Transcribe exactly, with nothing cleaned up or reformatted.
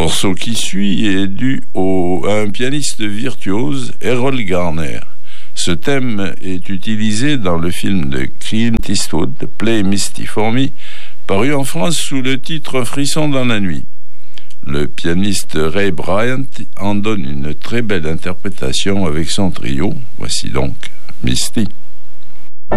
morceau qui suit est dû au, à un pianiste virtuose, Errol Garner. Ce thème est utilisé dans le film de Clint Eastwood, Play Misty for Me, paru en France sous le titre Frisson dans la nuit. Le pianiste Ray Bryant en donne une très belle interprétation avec son trio. Voici donc Misty.